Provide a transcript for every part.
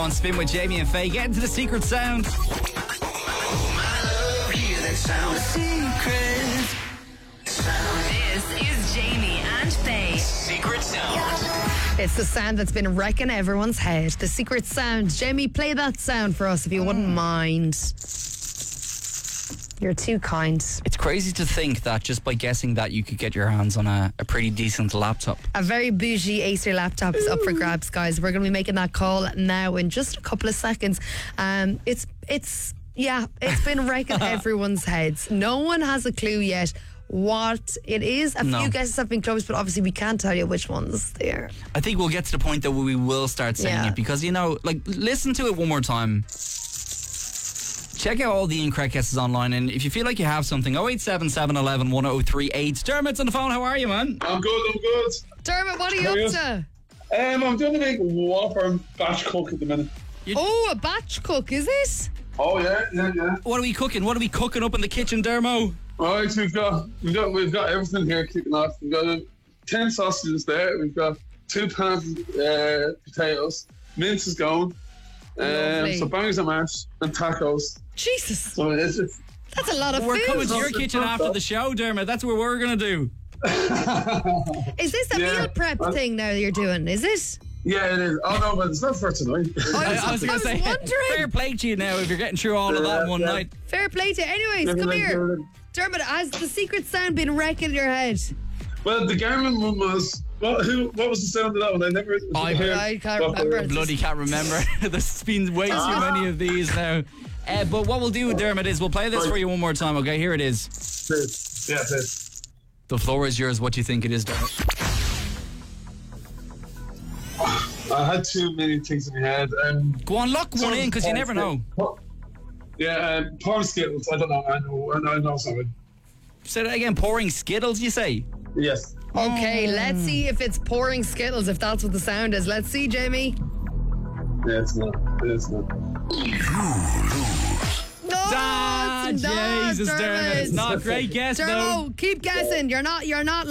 On Spin with Jamie and Faye. Get into the secret sound. This is Jamie and Faye. Secret sound. It's the sound that's been wrecking everyone's head. The secret sound. Jamie, play that sound for us if you wouldn't mind. You're too kind. It's crazy to think that just by guessing that you could get your hands on a pretty decent laptop. A very bougie Acer laptop is up for grabs, guys. We're going to be making that call now in just a couple of seconds. It's been wrecking everyone's heads. No one has a clue yet what it is. A few guesses have been close, but obviously we can't tell you which ones they are. I think we'll get to the point that we will start saying it because, listen to it one more time. Check out all the incorrect guesses online, and if you feel like you have something, 087 11 1038. Dermot's on the phone. How are you, man? I'm good. Dermot, what are you up to? I'm doing a big Whopper batch cook at the minute. A batch cook, is it? Oh yeah. What are we cooking? What are we cooking up in the kitchen, Dermo? Right, we've got everything here kicking off. We've got 10 sausages there. We've got 2 pounds of potatoes. Mince is going. So bangers and mash and tacos. Jesus. So it's just, that's a lot of We're food. coming to your kitchen after the show, Dermot. That's what we're going to do. Is this a meal prep thing now that you're doing? Is it? Yeah, it is. Oh no, but it's not for tonight. I was going to say, wondering. fair play to you now if you're getting through all of that in one night. Fair play to you. Anyways, come here. Dermot, has the secret sound been wrecking your head? Well, the Garmin one was... What was the sound of that one? I can't remember. Bloody can't remember. There's been way too many of these now. But what we'll do, Dermot, is we'll play this for you one more time, okay? Here it is. Please. The floor is yours. What do you think it is, Dermot? I had too many things in my head. Go on, lock one in, because you never know. Yeah, pouring Skittles. I don't know. I know something. Say that again. Pouring Skittles, you say? Yes. Okay, let's see if it's pouring Skittles, if that's what the sound is. Let's see, Jamie. Yeah, it's not. No, it's not. Jesus, Dermot. It's not. Great guess, though. Dermot, keep guessing. You're not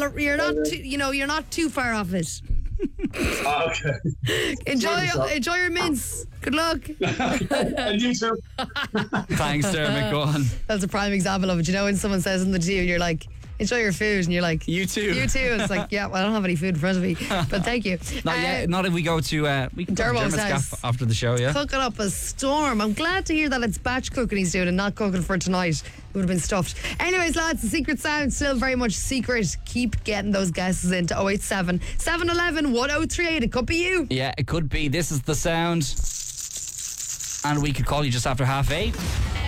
too far off it. Okay. Enjoy your mince. Good luck. And you too. Thanks, Dermot. Go on. That's a prime example of it. You know when someone says something to you and you're like, enjoy your food, and you're like, you too. And it's like, yeah, well, I don't have any food in front of me, but thank you. Not yet. Not if we go to we can go to Dermot's Dermot's house. gaff after the show. Yeah. Cooking up a storm. I'm glad to hear that it's batch cooking he's doing and not cooking for tonight. It would have been stuffed. Anyways, lads, the secret sound still very much secret. Keep getting those guesses into 087 711 1038. It could be you. Yeah, it could be. This is the sound, and we could call you just after 8:30.